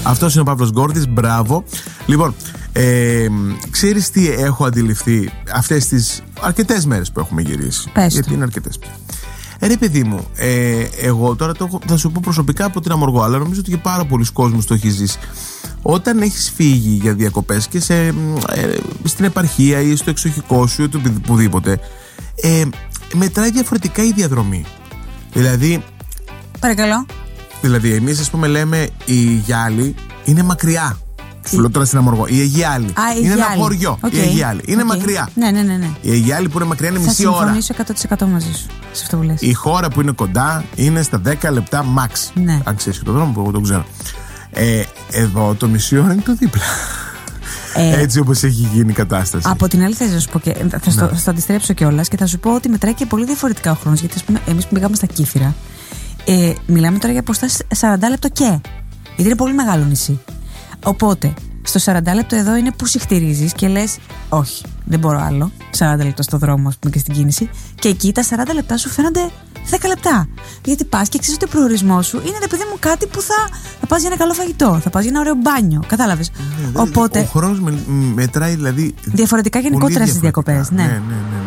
Αυτός είναι ο Παύλος Γκόρδης, μπράβο. Λοιπόν, ξέρεις τι έχω αντιληφθεί αυτές τις αρκετές μέρες που έχουμε γυρίσει? Γιατί είναι αρκετές πια. Ρε παιδί μου, εγώ τώρα θα σου πω προσωπικά από την Αμοργό, αλλά νομίζω ότι και πάρα πολλοί κόσμος το έχει ζήσει. Όταν έχεις φύγει για διακοπές και στην επαρχία ή στο εξοχικό σου ή οπουδήποτε, μετράει διαφορετικά η διαδρομή. Δηλαδή. Παρακαλώ. Δηλαδή, εμείς ας πούμε λέμε η Γιάλη είναι μακριά. Σου λέω τώρα στην Αμοργό. Η Αιγιάλη είναι ένα χωριό. Η Αιγιάλη είναι μακριά. Ναι. Η Αιγιάλη που είναι μακριά είναι μισή ώρα. Θα συμφωνήσω 100% μαζί σου σε αυτό που λες. Η χώρα που είναι κοντά είναι στα 10 λεπτά max. Ναι. Αν ξέρεις και τον δρόμο που εγώ τον ξέρω. Εδώ το μισή ώρα είναι το δίπλα. Έτσι όπως έχει γίνει η κατάσταση. Από την άλλη, θα σου πω και θα στο αντιστρέψω κιόλας και θα σου πω ότι μετράει και πολύ διαφορετικά ο χρόνος. Γιατί, ας πούμε, εμείς που πήγαμε στα Κύθυρα, μιλάμε τώρα για αποστάσεις 40 λεπτό και. Γιατί είναι πολύ μεγάλο νησί. Οπότε, στο 40 λεπτό εδώ είναι που συχτηρίζεις και λες, όχι, δεν μπορώ άλλο. 40 λεπτά στο δρόμο, ας πούμε, και στην κίνηση. Και εκεί τα 40 λεπτά σου φαίνονται 10 λεπτά. Γιατί πας και ξέρεις ότι ο προορισμός σου είναι, ρε παιδί μου, κάτι που θα πας για ένα καλό φαγητό, θα πας για ένα ωραίο μπάνιο. Κατάλαβες. Οπότε. Ο χρόνος μετράει δηλαδή. Διαφορετικά γενικότερα στις διακοπές. Ναι.